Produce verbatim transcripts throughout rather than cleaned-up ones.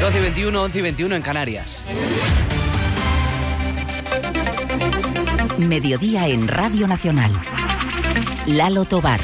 doce y veintiuno, once y veintiuno en Canarias. Mediodía en Radio Nacional. Lalo Tobar.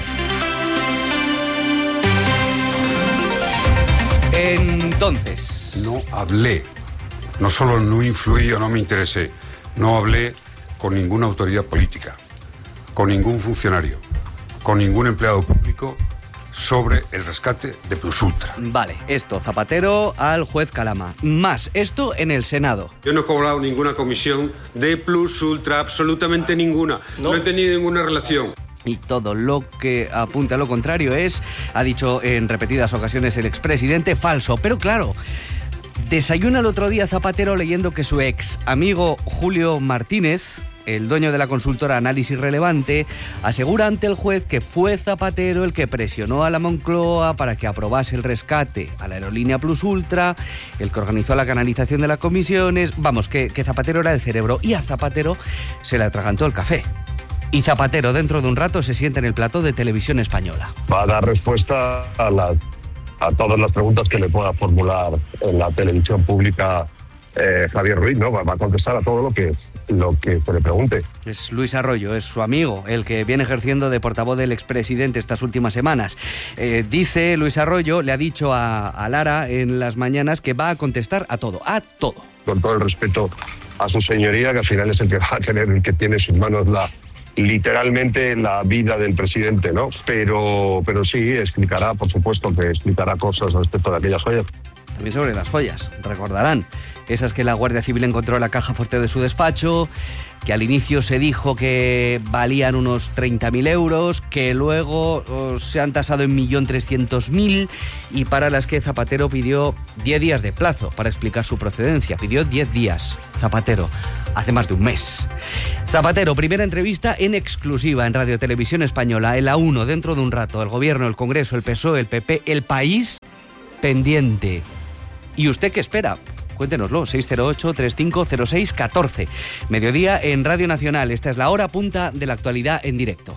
Entonces... No hablé, no solo no influí o no me interesé, no hablé con ninguna autoridad política, con ningún funcionario, con ningún empleado público sobre el rescate de Plus Ultra. Vale, esto, Zapatero al juez Calama. Más, esto en el Senado. Yo no he cobrado ninguna comisión de Plus Ultra, absolutamente ninguna. No, no he tenido ninguna relación. Y todo lo que apunta a lo contrario es, ha dicho en repetidas ocasiones el expresidente, falso. Pero claro, desayuna el otro día Zapatero leyendo que su ex amigo Julio Martínez, el dueño de la consultora Análisis Relevante, asegura ante el juez que fue Zapatero el que presionó a la Moncloa para que aprobase el rescate a la aerolínea Plus Ultra, el que organizó la canalización de las comisiones. Vamos, que, que Zapatero era el cerebro y a Zapatero se le atragantó el café. Y Zapatero dentro de un rato se sienta en el plató de Televisión Española. Va a dar respuesta a, la, a todas las preguntas que le pueda formular en la televisión pública eh, Javier Ruiz, ¿no? Va, va a contestar a todo lo que, lo que se le pregunte. Es Luis Arroyo, es su amigo, el que viene ejerciendo de portavoz del expresidente estas últimas semanas. Eh, dice Luis Arroyo, le ha dicho a, a Lara en las mañanas que va a contestar a todo, a todo. Con todo el respeto a su señoría, que al final es el que va a tener, el que tiene en sus manos la... literalmente la vida del presidente, ¿no? Pero, pero sí, explicará, por supuesto, que explicará cosas respecto de aquellas joyas. También sobre las joyas, recordarán, esas que la Guardia Civil encontró en la caja fuerte de su despacho, que al inicio se dijo que valían unos treinta mil euros, que luego oh, se han tasado en un millón trescientos mil y para las que Zapatero pidió diez días de plazo para explicar su procedencia. Pidió diez días, Zapatero, hace más de un mes. Zapatero, primera entrevista en exclusiva en Radio Televisión Española, en la uno, dentro de un rato. El Gobierno, el Congreso, el P S O E, el P P, el país pendiente. ¿Y usted qué espera? Cuéntenoslo, seis cero ocho, treinta y cinco cero seis, catorce. Mediodía en Radio Nacional. Esta es la hora punta de la actualidad en directo.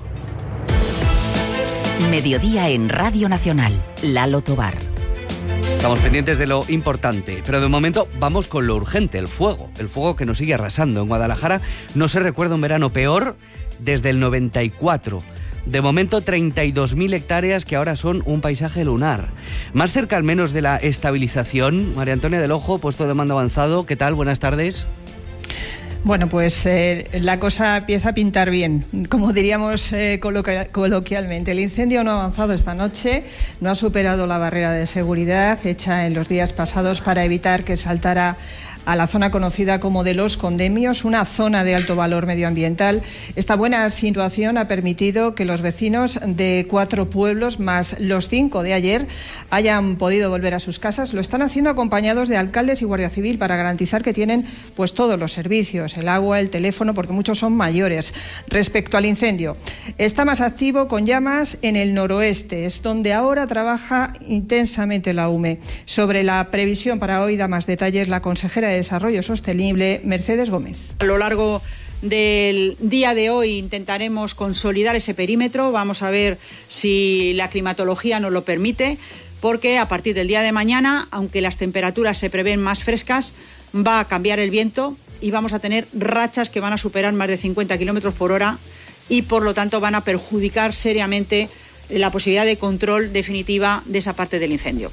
Mediodía en Radio Nacional. Lalo Tobar. Estamos pendientes de lo importante, pero de momento vamos con lo urgente, el fuego. El fuego que nos sigue arrasando. En Guadalajara no se recuerda un verano peor desde el noventa y cuatro. De momento, treinta y dos mil hectáreas que ahora son un paisaje lunar. Más cerca al menos de la estabilización. María Antonia del Ojo, puesto de mando avanzado. ¿Qué tal? Buenas tardes. Bueno, pues eh, la cosa empieza a pintar bien, como diríamos eh, coloqui- coloquialmente. El incendio no ha avanzado esta noche, no ha superado la barrera de seguridad hecha en los días pasados para evitar que saltara a la zona conocida como de los Condemios, una zona de alto valor medioambiental. Esta buena situación ha permitido que los vecinos de cuatro pueblos, más los cinco de ayer, hayan podido volver a sus casas. Lo están haciendo acompañados de alcaldes y Guardia Civil para garantizar que tienen pues todos los servicios, el agua, el teléfono, porque muchos son mayores. Respecto al incendio, está más activo con llamas en el noroeste, es donde ahora trabaja intensamente la U M E. Sobre la previsión para hoy da más detalles la consejera de Desarrollo Sostenible, Mercedes Gómez. A lo largo del día de hoy intentaremos consolidar ese perímetro, vamos a ver si la climatología nos lo permite, porque a partir del día de mañana, aunque las temperaturas se prevén más frescas, va a cambiar el viento y vamos a tener rachas que van a superar más de cincuenta kilómetros por hora y por lo tanto van a perjudicar seriamente la posibilidad de control definitiva de esa parte del incendio.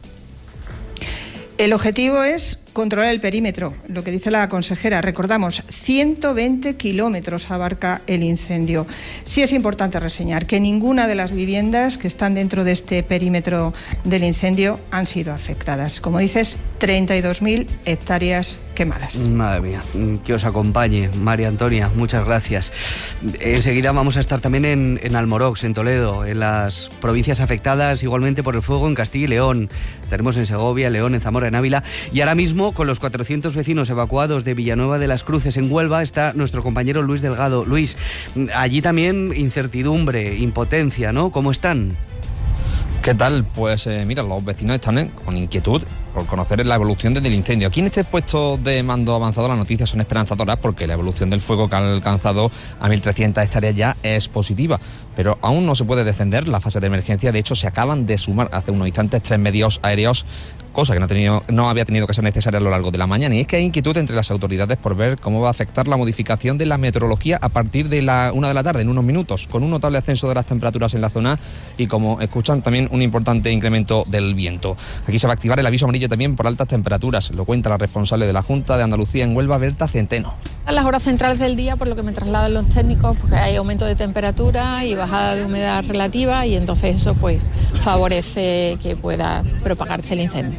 El objetivo es controlar el perímetro, lo que dice la consejera. Recordamos, ciento veinte kilómetros abarca el incendio. Sí es importante reseñar que ninguna de las viviendas que están dentro de este perímetro del incendio han sido afectadas. Como dices, treinta y dos mil hectáreas quemadas. Madre mía, que os acompañe, María Antonia, muchas gracias. Enseguida vamos a estar también en, en Almorox, en Toledo, en las provincias afectadas igualmente por el fuego en Castilla y León. Estaremos en Segovia, León, en Zamora, en Ávila. Y ahora mismo, con los cuatrocientos vecinos evacuados de Villanueva de las Cruces, en Huelva, está nuestro compañero Luis Delgado. Luis, allí también incertidumbre, impotencia, ¿no? ¿Cómo están? ¿Qué tal? Pues eh, mira, los vecinos están eh, con inquietud por conocer la evolución del incendio. Aquí en este puesto de mando avanzado las noticias son esperanzadoras porque la evolución del fuego que ha alcanzado a mil trescientas hectáreas ya es positiva, pero aún no se puede descender la fase de emergencia. De hecho, se acaban de sumar hace unos instantes tres medios aéreos, cosa que no, tenido, no había tenido que ser necesaria a lo largo de la mañana. Y es que hay inquietud entre las autoridades por ver cómo va a afectar la modificación de la meteorología a partir de la una de la tarde, en unos minutos, con un notable ascenso de las temperaturas en la zona y, como escuchan, también un importante incremento del viento. Aquí se va a activar el aviso amarillo también por altas temperaturas, lo cuenta la responsable de la Junta de Andalucía en Huelva, Berta Centeno. A las horas centrales del día, por lo que me trasladan los técnicos, porque hay aumento de temperatura y bajada de humedad relativa, y entonces eso pues favorece que pueda propagarse el incendio.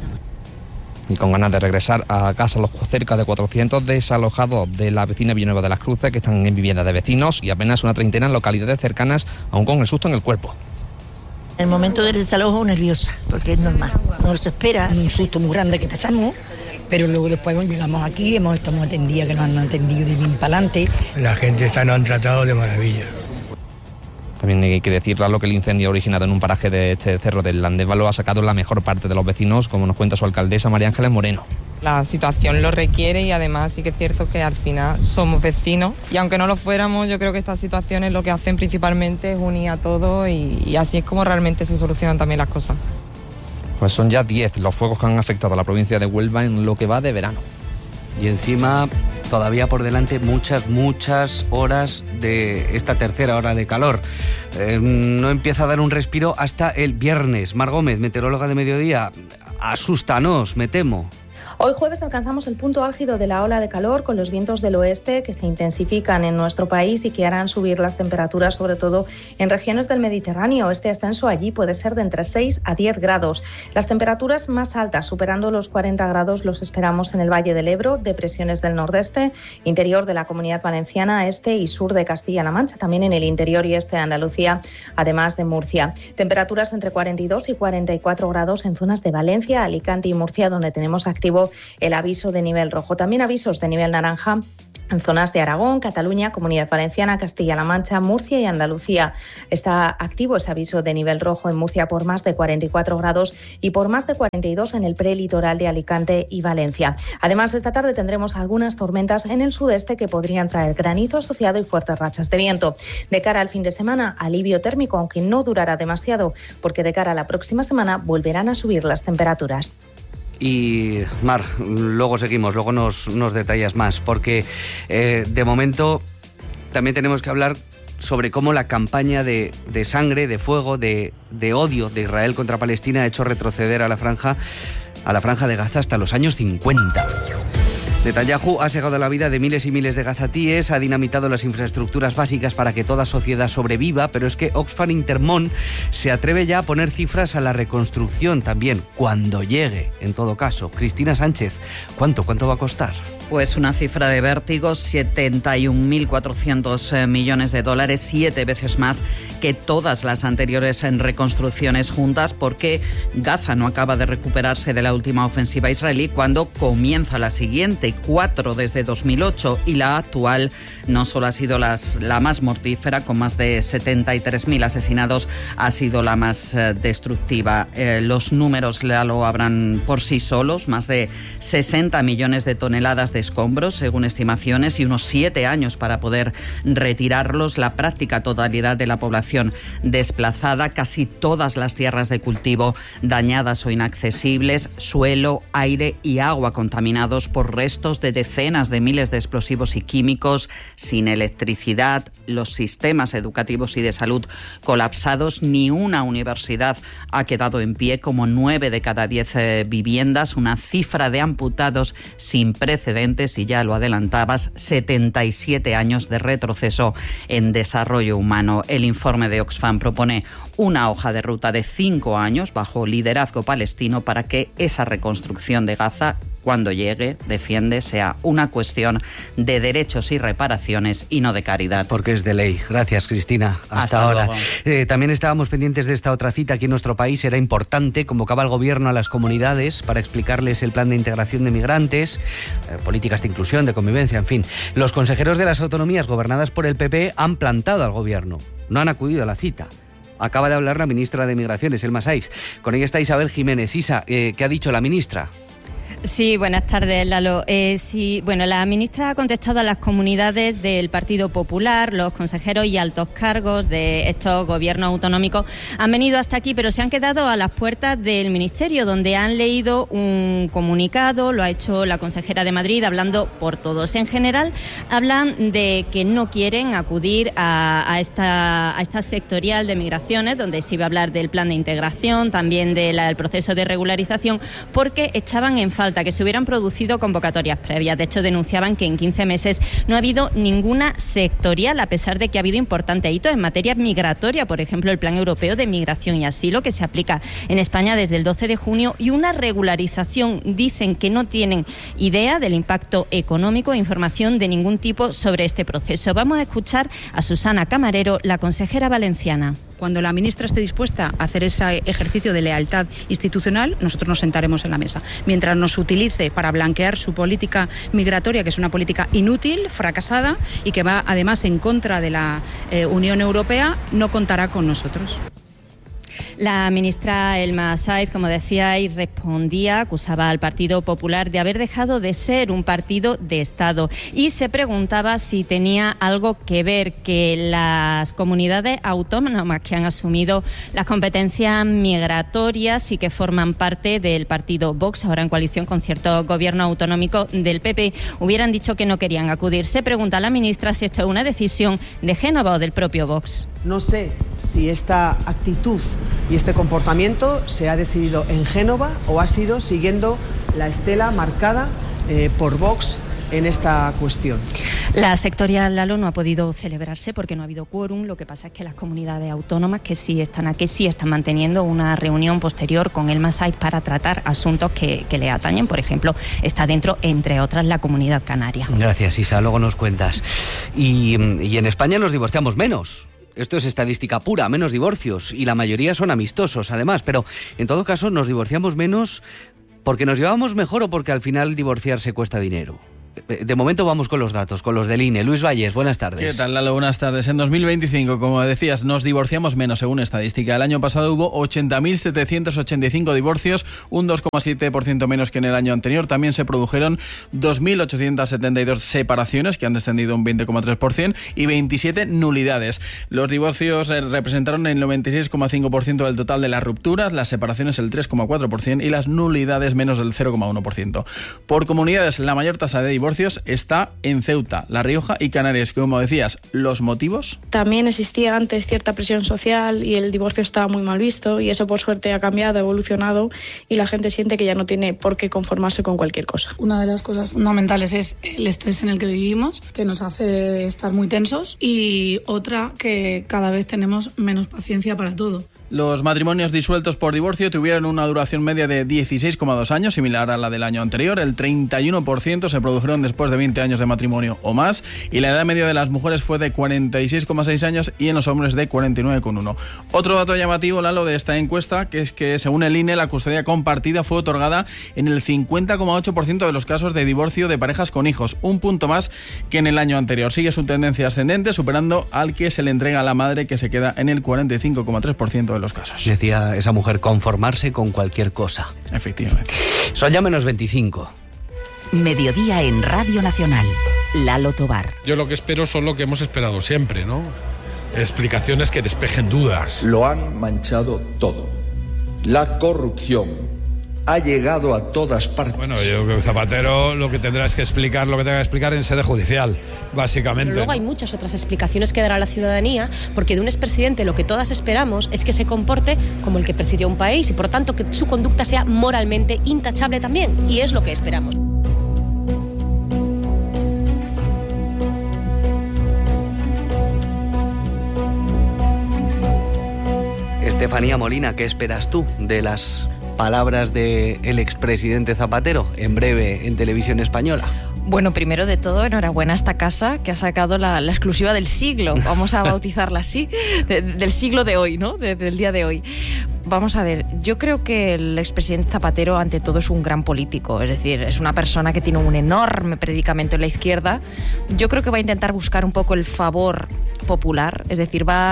Y con ganas de regresar a casa los cerca de cuatrocientos desalojados de la vecina Villanueva de las Cruces, que están en vivienda de vecinos, y apenas una treintena en localidades cercanas, aún con el susto en el cuerpo. En el momento del desalojo nerviosa, porque es normal, no se espera, un susto muy grande que pasamos, pero luego después cuando llegamos aquí, hemos estado atendidos, que nos han atendido de bien para adelante. La gente esta nos han tratado de maravilla. También hay que decirlo, lo que el incendio originado en un paraje de este cerro del Landévalo ha sacado la mejor parte de los vecinos, como nos cuenta su alcaldesa María Ángeles Moreno. La situación lo requiere y además sí que es cierto que al final somos vecinos y aunque no lo fuéramos, yo creo que estas situaciones lo que hacen principalmente es unir a todos y, y así es como realmente se solucionan también las cosas. Pues son ya diez los fuegos que han afectado a la provincia de Huelva en lo que va de verano. Y encima todavía por delante muchas, muchas horas de esta tercera hora de calor. Eh, no empieza a dar un respiro hasta el viernes. Mar Gómez, meteoróloga de Mediodía, asústanos, me temo. Hoy jueves alcanzamos el punto álgido de la ola de calor con los vientos del oeste que se intensifican en nuestro país y que harán subir las temperaturas, sobre todo en regiones del Mediterráneo. Este ascenso allí puede ser de entre seis a diez grados. Las temperaturas más altas, superando los cuarenta grados, los esperamos en el Valle del Ebro, depresiones del nordeste, interior de la Comunidad Valenciana, este y sur de Castilla-La Mancha, también en el interior y este de Andalucía, además de Murcia. Temperaturas entre cuarenta y dos y cuarenta y cuatro grados en zonas de Valencia, Alicante y Murcia, donde tenemos activo el aviso de nivel rojo. También avisos de nivel naranja en zonas de Aragón, Cataluña, Comunidad Valenciana, Castilla-La Mancha, Murcia y Andalucía. Está activo ese aviso de nivel rojo en Murcia por más de cuarenta y cuatro grados y por más de cuarenta y dos en el prelitoral de Alicante y Valencia. Además, esta tarde tendremos algunas tormentas en el sudeste que podrían traer granizo asociado y fuertes rachas de viento. De cara al fin de semana, alivio térmico, aunque no durará demasiado, porque de cara a la próxima semana volverán a subir las temperaturas. Y Mar, luego seguimos, luego nos, nos detallas más, porque eh, de momento también tenemos que hablar sobre cómo la campaña de, de sangre, de fuego, de, de odio de Israel contra Palestina ha hecho retroceder a la franja, a la franja de Gaza hasta los años cincuenta. Netanyahu ha segado la vida de miles y miles de gazatíes, ha dinamitado las infraestructuras básicas para que toda sociedad sobreviva, pero es que Oxfam Intermón se atreve ya a poner cifras a la reconstrucción también, cuando llegue, en todo caso. Cristina Sánchez, ¿cuánto, cuánto va a costar? Pues una cifra de vértigo, setenta y un mil cuatrocientos millones de dólares, siete veces más que todas las anteriores reconstrucciones juntas, porque Gaza no acaba de recuperarse de la última ofensiva israelí cuando comienza la siguiente, cuatro desde dos mil ocho, y la actual no solo ha sido las, la más mortífera, con más de setenta y tres mil asesinados, ha sido la más eh, destructiva. Eh, los números ya lo habrán por sí solos, más de sesenta millones de toneladas de escombros, según estimaciones, y unos siete años para poder retirarlos. La práctica totalidad de la población desplazada, casi todas las tierras de cultivo dañadas o inaccesibles, suelo, aire y agua contaminados por restos de decenas de miles de explosivos y químicos, sin electricidad, los sistemas educativos y de salud colapsados. Ni una universidad ha quedado en pie, como nueve de cada diez eh, viviendas, una cifra de amputados sin precedentes. Y ya lo adelantabas, setenta y siete años de retroceso en desarrollo humano. El informe de Oxfam propone una hoja de ruta de cinco años bajo liderazgo palestino para que esa reconstrucción de Gaza, cuando llegue, defiende, sea una cuestión de derechos y reparaciones y no de caridad. Porque es de ley. Gracias, Cristina. Hasta, Hasta ahora. Eh, también estábamos pendientes de esta otra cita aquí en nuestro país. Era importante. Convocaba el gobierno a las comunidades para explicarles el plan de integración de migrantes, eh, políticas de inclusión, de convivencia, en fin. Los consejeros de las autonomías gobernadas por el P P han plantado al gobierno. No han acudido a la cita. acaba de hablar la ministra de Migraciones, Elma Saiz. Con ella está Isabel Jiménez. Isa, eh, ¿qué ha dicho la ministra? Sí, buenas tardes, Lalo. Eh, sí, bueno, la ministra ha contestado a las comunidades del Partido Popular. Los consejeros y altos cargos de estos gobiernos autonómicos han venido hasta aquí, pero se han quedado a las puertas del Ministerio, donde han leído un comunicado. Lo ha hecho la consejera de Madrid, hablando por todos. En general, hablan de que no quieren acudir a, a, esta, a esta sectorial de migraciones, donde se iba a hablar del plan de integración, también del proceso de regularización, porque echaban en falta que se hubieran producido convocatorias previas. De hecho, denunciaban que en quince meses no ha habido ninguna sectorial, a pesar de que ha habido importantes hitos en materia migratoria, por ejemplo, el Plan Europeo de Migración y Asilo, que se aplica en España desde el doce de junio, y una regularización. Dicen que no tienen idea del impacto económico e información de ningún tipo sobre este proceso. Vamos a escuchar a Susana Camarero, la consejera valenciana. Cuando la ministra esté dispuesta a hacer ese ejercicio de lealtad institucional, nosotros nos sentaremos en la mesa. Mientras nos utilice para blanquear su política migratoria, que es una política inútil, fracasada y que va además en contra de la eh, Unión Europea, no contará con nosotros. La ministra Elma Saiz, como decíais, respondía, acusaba al Partido Popular de haber dejado de ser un partido de Estado y se preguntaba si tenía algo que ver que las comunidades autónomas que han asumido las competencias migratorias y que forman parte del partido Vox, ahora en coalición con ciertos gobiernos autonómicos del P P, hubieran dicho que no querían acudir. Se pregunta a la ministra si esto es una decisión de Génova o del propio Vox. No sé si esta actitud y este comportamiento se ha decidido en Génova o ha sido siguiendo la estela marcada eh, por Vox en esta cuestión. La sectorial Lalo no ha podido celebrarse porque no ha habido quórum. Lo que pasa es que las comunidades autónomas que sí están aquí sí están manteniendo una reunión posterior con Elma Saiz para tratar asuntos que, que le atañen. Por ejemplo, está dentro, entre otras, la Comunidad Canaria. Gracias, Isa. Luego nos cuentas. Y, y en España nos divorciamos menos. Esto es estadística pura, menos divorcios, y la mayoría son amistosos, además, pero en todo caso nos divorciamos menos porque nos llevamos mejor o porque al final divorciarse cuesta dinero. De momento vamos con los datos, con los del I N E. Luis Valles, buenas tardes. ¿Qué tal, Lalo? Buenas tardes. En dos mil veinticinco, como decías, nos divorciamos menos según estadística. El año pasado hubo ochenta mil setecientos ochenta y cinco divorcios, un dos coma siete por ciento menos que en el año anterior. También se produjeron dos mil ochocientas setenta y dos separaciones, que han descendido un veinte coma tres por ciento, y veintisiete nulidades. Los divorcios representaron el noventa y seis coma cinco por ciento del total de las rupturas, las separaciones el tres coma cuatro por ciento y las nulidades menos del cero coma uno por ciento. Por comunidades, la mayor tasa de divorcios está en Ceuta, La Rioja y Canarias. Como decías, ¿los motivos? También existía antes cierta presión social y el divorcio estaba muy mal visto, y eso por suerte ha cambiado, ha evolucionado, y la gente siente que ya no tiene por qué conformarse con cualquier cosa. Una de las cosas fundamentales es el estrés en el que vivimos, que nos hace estar muy tensos, y otra, que cada vez tenemos menos paciencia para todo. Los matrimonios disueltos por divorcio tuvieron una duración media de dieciséis coma dos años, similar a la del año anterior. El treinta y uno por ciento se produjeron después de veinte años de matrimonio o más, y la edad media de las mujeres fue de cuarenta y seis coma seis años y en los hombres de cuarenta y nueve coma uno. Otro dato llamativo, Lalo, de esta encuesta, que es que según el I N E, la custodia compartida fue otorgada en el cincuenta coma ocho por ciento de los casos de divorcio de parejas con hijos, un punto más que en el año anterior. Sigue su tendencia ascendente, superando al que se le entrega a la madre, que se queda en el cuarenta y cinco coma tres por ciento de los casos. Decía esa mujer, conformarse con cualquier cosa. Efectivamente. Son ya menos veinticinco. Mediodía en Radio Nacional. Lalo Tobar. Yo lo que espero son lo que hemos esperado siempre, ¿no? Explicaciones que despejen dudas. Lo han manchado todo. La corrupción ha llegado a todas partes. Bueno, yo creo que Zapatero lo que tendrá es que explicar lo que tenga que explicar en sede judicial, básicamente. Pero luego hay muchas otras explicaciones que dar a la ciudadanía, porque de un expresidente lo que todas esperamos es que se comporte como el que presidió un país y, por tanto, que su conducta sea moralmente intachable también, y es lo que esperamos. Estefanía Molina, ¿qué esperas tú de las palabras del expresidente Zapatero en breve en Televisión Española? Bueno, primero de todo, enhorabuena a esta casa que ha sacado la, la exclusiva del siglo, vamos a bautizarla así, de, del siglo de hoy, ¿no? De, del día de hoy. Vamos a ver, yo creo que el expresidente Zapatero ante todo es un gran político, es decir, es una persona que tiene un enorme predicamento en la izquierda. Yo creo que va a intentar buscar un poco el favor popular, es decir, va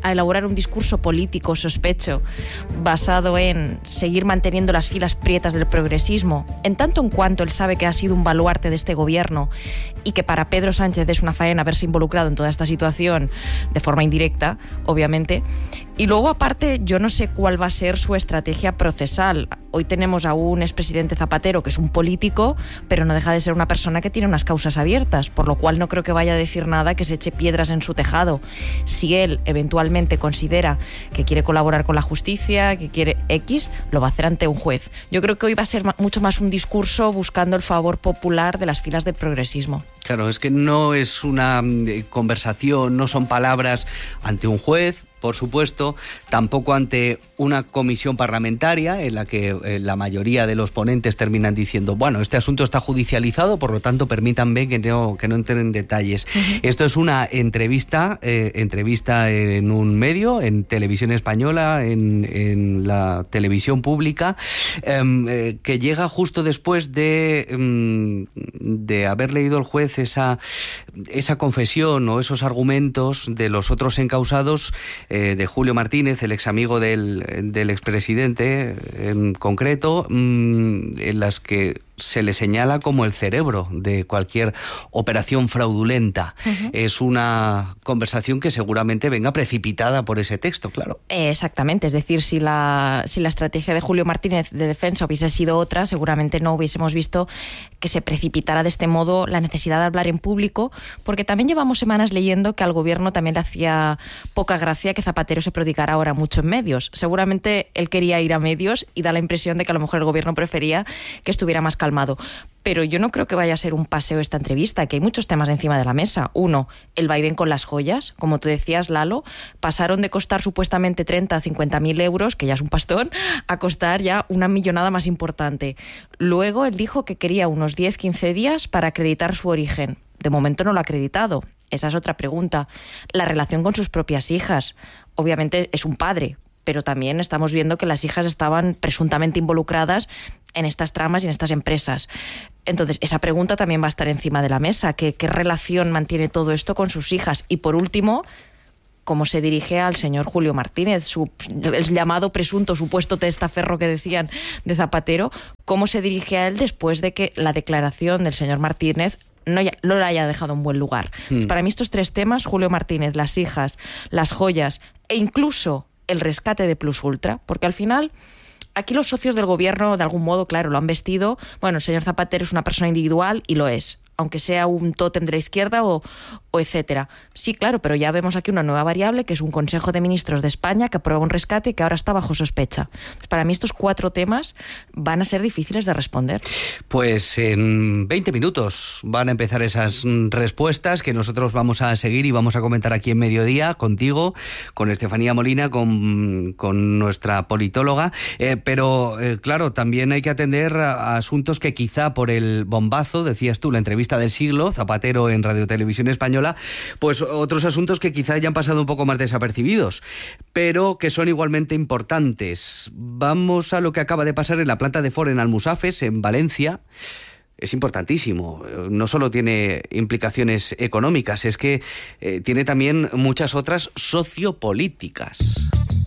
a elaborar un discurso político, sospecho, basado en seguir manteniendo las filas prietas del progresismo, en tanto en cuanto él sabe que ha sido un baluarte de este gobierno y que para Pedro Sánchez es una faena haberse involucrado en toda esta situación de forma indirecta, obviamente. Y luego, aparte, yo no sé cuál va a ser su estrategia procesal. Hoy tenemos a un expresidente Zapatero que es un político, pero no deja de ser una persona que tiene unas causas abiertas, por lo cual no creo que vaya a decir nada que se eche piedras en su tejado. Si él eventualmente considera que quiere colaborar con la justicia, que quiere X, lo va a hacer ante un juez. Yo creo que hoy va a ser mucho más un discurso buscando el favor popular de las filas del progresismo. Claro, es que no es una conversación, no son palabras ante un juez, por supuesto, tampoco ante una comisión parlamentaria en la que eh, la mayoría de los ponentes terminan diciendo, bueno, este asunto está judicializado, por lo tanto permítanme que no, que no entren en detalles. Uh-huh. Esto es una entrevista, eh, entrevista en un medio, en Televisión Española, en, en la televisión pública, eh, eh, que llega justo después de, eh, de haber leído el juez esa, esa confesión o esos argumentos de los otros encausados, eh, de Julio Martínez, el ex amigo del, del expresidente en concreto, mmm, en las que se le señala como el cerebro de cualquier operación fraudulenta. Uh-huh. Es una conversación que seguramente venga precipitada por ese texto, claro. Exactamente, es decir, si la, si la estrategia de Julio Martínez de defensa hubiese sido otra, seguramente no hubiésemos visto que se precipitara de este modo la necesidad de hablar en público, porque también llevamos semanas leyendo que al gobierno también le hacía poca gracia que Zapatero se prodicara ahora mucho en medios. Seguramente él quería ir a medios y da la impresión de que a lo mejor el gobierno prefería que estuviera más calmado. Pero yo no creo que vaya a ser un paseo esta entrevista, que hay muchos temas encima de la mesa. Uno, el vaivén con las joyas, como tú decías, Lalo, pasaron de costar supuestamente treinta a cincuenta mil euros, que ya es un pastón, a costar ya una millonada más importante. Luego él dijo que quería unos diez a quince días para acreditar su origen. De momento no lo ha acreditado. Esa es otra pregunta. La relación con sus propias hijas. Obviamente es un padre, pero también estamos viendo que las hijas estaban presuntamente involucradas en estas tramas y en estas empresas. Entonces, esa pregunta también va a estar encima de la mesa. ¿Qué, qué relación mantiene todo esto con sus hijas? Y por último, cómo se dirige al señor Julio Martínez, su, el llamado presunto, supuesto testaferro que decían de Zapatero, cómo se dirige a él después de que la declaración del señor Martínez no, ya, no le haya dejado en buen lugar. Hmm. Para mí estos tres temas, Julio Martínez, las hijas, las joyas e incluso el rescate de Plus Ultra, porque al final aquí los socios del gobierno de algún modo, claro, lo han vestido. Bueno, el señor Zapatero es una persona individual y lo es, aunque sea un tótem de la izquierda o, o etcétera. Sí, claro, pero ya vemos aquí una nueva variable, que es un Consejo de Ministros de España que aprueba un rescate y que ahora está bajo sospecha. Pues para mí estos cuatro temas van a ser difíciles de responder. Pues en veinte minutos van a empezar esas respuestas que nosotros vamos a seguir y vamos a comentar aquí en Mediodía contigo, con Estefanía Molina, con, con nuestra politóloga. Eh, pero, eh, claro, también hay que atender a, a asuntos que quizá por el bombazo, decías tú, la entrevista del siglo, Zapatero en Radio Televisión Española, pues otros asuntos que quizá ya han pasado un poco más desapercibidos, pero que son igualmente importantes. Vamos a lo que acaba de pasar en la planta de Ford en Almusafes, en Valencia. Es importantísimo. No solo tiene implicaciones económicas, es que eh, tiene también muchas otras sociopolíticas.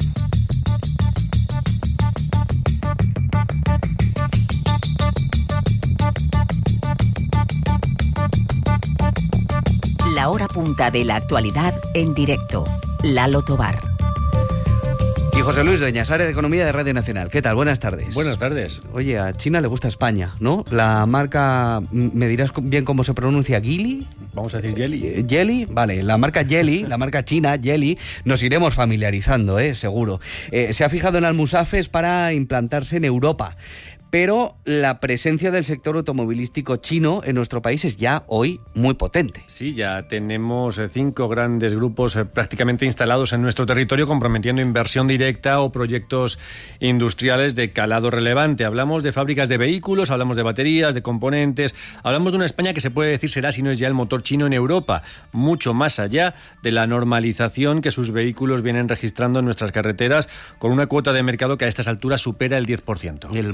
La hora punta de la actualidad en directo. Lalo Tobar. Y José Luis Dueñas, área de Economía de Radio Nacional. ¿Qué tal? Buenas tardes. Buenas tardes. Oye, a China le gusta España, ¿no? La marca, ¿me dirás bien cómo se pronuncia? ¿Geely? Vamos a decir Geely. ¿Geely? Vale, la marca Geely, la marca china Geely, nos iremos familiarizando, ¿eh? Seguro. Eh, se ha fijado en Almusafes para implantarse en Europa. Pero la presencia del sector automovilístico chino en nuestro país es ya hoy muy potente. Sí, ya tenemos cinco grandes grupos prácticamente instalados en nuestro territorio, comprometiendo inversión directa o proyectos industriales de calado relevante. Hablamos de fábricas de vehículos, hablamos de baterías, de componentes. Hablamos de una España que se puede decir será, si no es ya el motor chino en Europa, mucho más allá de la normalización que sus vehículos vienen registrando en nuestras carreteras, con una cuota de mercado que a estas alturas supera el diez por ciento. El motor chino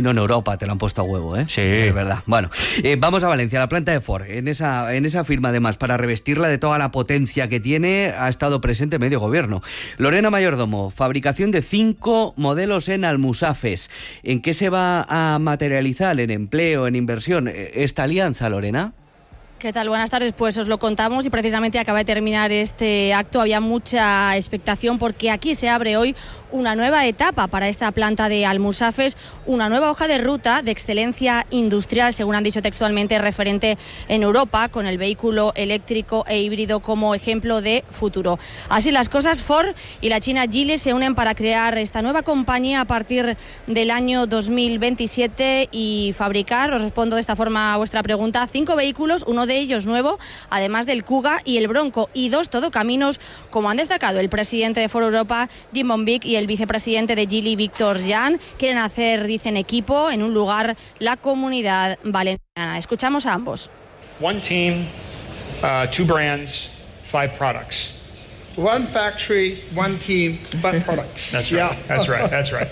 sino en Europa te lo han puesto a huevo, ¿eh? Sí. Es verdad. Bueno, eh, vamos a Valencia, la planta de Ford. En esa, en esa firma, además, para revestirla de toda la potencia que tiene, ha estado presente medio gobierno. Lorena Mayordomo, fabricación de cinco modelos en Almusafes. ¿En qué se va a materializar? ¿En empleo, en inversión? ¿Esta alianza, Lorena? ¿Qué tal? Buenas tardes. Pues os lo contamos y precisamente acaba de terminar este acto. Había mucha expectación porque aquí se abre hoy una nueva etapa para esta planta de Almusafes, una nueva hoja de ruta de excelencia industrial, según han dicho textualmente, referente en Europa, con el vehículo eléctrico e híbrido como ejemplo de futuro. Así las cosas, Ford y la china Geely se unen para crear esta nueva compañía a partir del año dos mil veintisiete y fabricar, os respondo de esta forma a vuestra pregunta, cinco vehículos, uno de ellos nuevo, además del Kuga y el Bronco, y dos todocaminos, como han destacado el presidente de Ford Europa, Jim Bonvic, y el vicepresidente de Geely, Víctor Jan. Quieren hacer, dicen, equipo en un lugar, la Comunidad Valenciana. Escuchamos a ambos. One team, uh, two brands, five products. One factory, one team, five products. That's right. Yeah. That's right. That's right.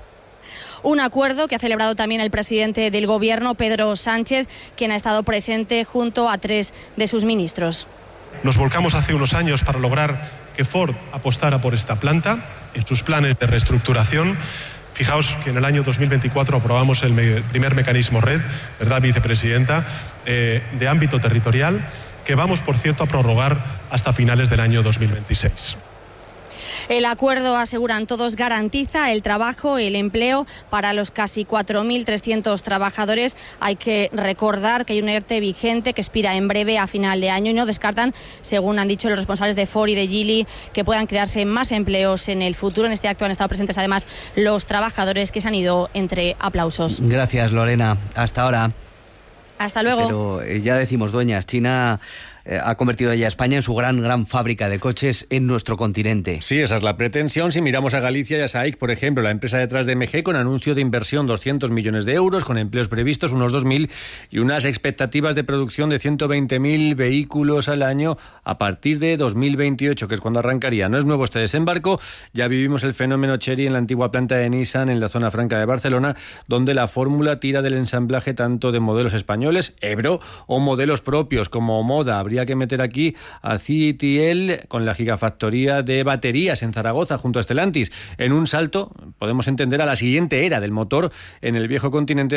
Un acuerdo que ha celebrado también el presidente del Gobierno, Pedro Sánchez, quien ha estado presente junto a tres de sus ministros. Nos volcamos hace unos años para lograr que Ford apostara por esta planta en sus planes de reestructuración. Fijaos que en el año dos mil veinticuatro aprobamos el me- primer mecanismo red, ¿verdad, vicepresidenta?, eh, de ámbito territorial, que vamos, por cierto, a prorrogar hasta finales del año dos mil veintiséis. El acuerdo, aseguran todos, garantiza el trabajo, el empleo para los casi cuatro mil trescientos trabajadores. Hay que recordar que hay un ERTE vigente que expira en breve a final de año y no descartan, según han dicho los responsables de Ford y de Geely, que puedan crearse más empleos en el futuro. En este acto han estado presentes además los trabajadores que se han ido entre aplausos. Gracias, Lorena. Hasta ahora. Hasta luego. Pero eh, ya decimos, dueñas, China eh, ha convertido ya a España en su gran, gran fábrica de coches en nuestro continente. Sí, esa es la pretensión. Si miramos a Galicia y a SAIC, por ejemplo, la empresa detrás de M G, con anuncio de inversión doscientos millones de euros, con empleos previstos unos dos mil y unas expectativas de producción de ciento veinte mil vehículos al año a partir de dos mil veintiocho, que es cuando arrancaría. No es nuevo este desembarco, ya vivimos el fenómeno Chery en la antigua planta de Nissan en la zona franca de Barcelona, donde la fórmula tira del ensamblaje tanto de modelos españoles, Ebro, o modelos propios como Moda. Habría que meter aquí a C T L con la gigafactoría de baterías en Zaragoza junto a Stellantis. En un salto podemos entender a la siguiente era del motor en el viejo continente,